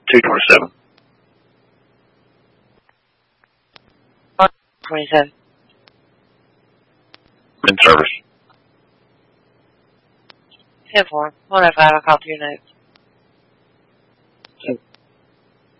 227. 27. In service. 10-4. 105, I'll call through your notes.